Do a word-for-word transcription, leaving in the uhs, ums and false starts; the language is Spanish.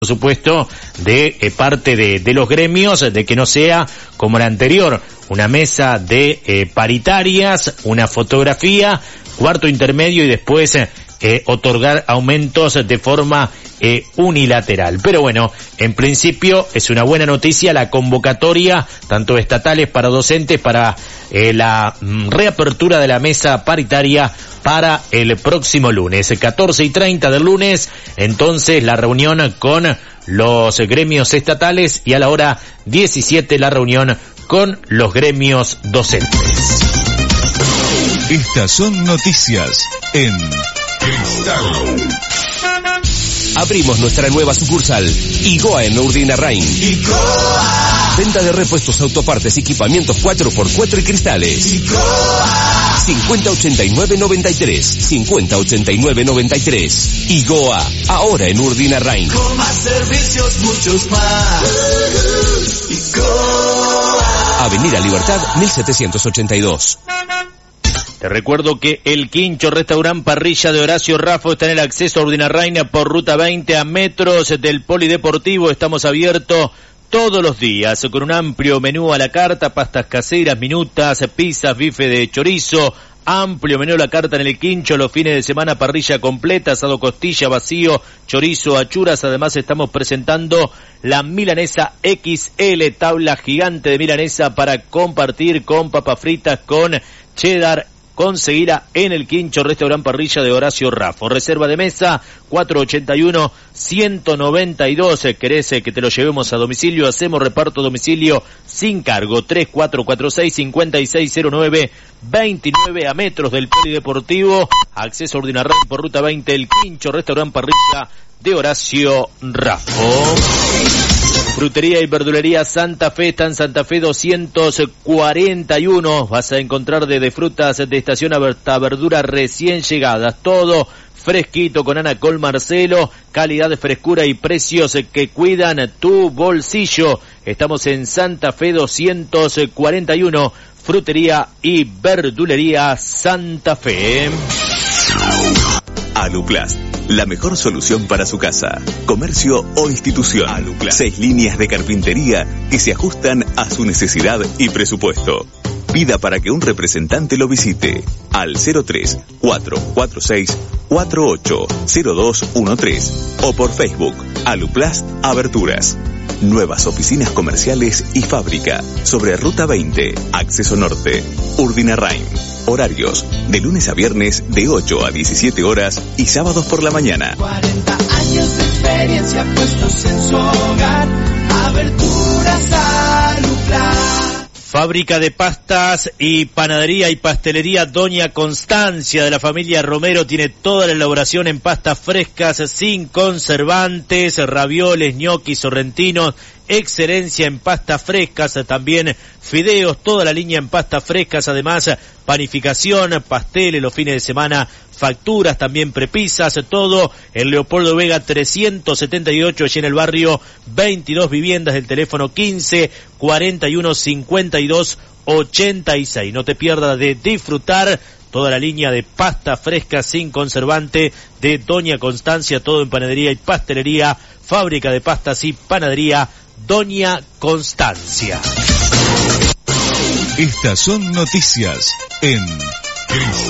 por supuesto, de eh, parte de, de los gremios, de que no sea como la anterior, una mesa de eh, paritarias, una fotografía, cuarto intermedio y después eh, otorgar aumentos de forma eh, unilateral. Pero bueno, en principio es una buena noticia la convocatoria, tanto estatales para docentes, para eh, la mm, reapertura de la mesa paritaria para el próximo lunes, catorce y treinta del lunes, entonces la reunión con los gremios estatales y a la hora diecisiete la reunión con los gremios docentes. Estas son noticias en Cristal. Abrimos nuestra nueva sucursal, Igoa en Urdinarrain. Igoa. Venta de repuestos, autopartes, equipamientos cuatro por cuatro y cristales. Igoa. cincuenta ochenta y nueve noventa y tres. cincuenta ochenta y nueve noventa y tres. Igoa, ahora en Urdinarrain. Con más servicios, muchos más. Igoa. Avenida Libertad, mil setecientos ochenta y dos. Te recuerdo que el Quincho Restaurant Parrilla de Horacio Raffo está en el acceso a Urdinarrain por ruta veinte a metros del Polideportivo. Estamos abiertos todos los días con un amplio menú a la carta, pastas caseras, minutas, pizzas, bife de chorizo, amplio menú a la carta en el Quincho, los fines de semana parrilla completa, asado costilla, vacío, chorizo, achuras. Además estamos presentando la milanesa equis ele, tabla gigante de milanesa para compartir con papas fritas, con cheddar. Conseguirá en el Quincho Restaurant Parrilla de Horacio Raffo. Reserva de mesa cuatro ochenta y uno, ciento noventa y dos. ¿Querés que te lo llevemos a domicilio? Hacemos reparto a domicilio sin cargo. tres cuatro cuatro seis, cinco seis cero nueve, veintinueve a metros del Polideportivo. Acceso a Urdinarrain por ruta veinte. El Quincho Restaurant Parrilla de Horacio Raffo. Frutería y verdulería Santa Fe, está en Santa Fe doscientos cuarenta y uno. Vas a encontrar desde frutas de estación hasta verduras recién llegadas. Todo fresquito con Ana Col Marcelo, calidad de frescura y precios que cuidan tu bolsillo. Estamos en Santa Fe doscientos cuarenta y uno. Frutería y verdulería Santa Fe. Aluplast, la mejor solución para su casa, comercio o institución. Aluplast. Seis líneas de carpintería que se ajustan a su necesidad y presupuesto. Pida para que un representante lo visite al cero tres, cuatro cuatro seis, cuatro ocho cero dos uno tres o por Facebook Aluplast Aberturas. Nuevas oficinas comerciales y fábrica sobre Ruta veinte, Acceso Norte, Urdinarrain. Horarios de lunes a viernes de ocho a diecisiete horas y sábados por la mañana. cuarenta años de experiencia puestos en su hogar. Aberturas Aluplast. Fábrica de pastas y panadería y pastelería Doña Constancia de la familia Romero tiene toda la elaboración en pastas frescas sin conservantes, ravioles, ñoquis, sorrentinos, excelencia en pastas frescas, también fideos, toda la línea en pastas frescas, además panificación, pasteles los fines de semana, facturas, también prepisas, todo en Leopoldo Vega trescientos setenta y ocho, allí en el barrio, veintidós viviendas, del teléfono quince, cuarenta y uno, cincuenta y dos, ochenta y seis. No te pierdas de disfrutar toda la línea de pasta fresca sin conservante de Doña Constancia, todo en panadería y pastelería, fábrica de pastas y panadería Doña Constancia. Estas son noticias en Cristal.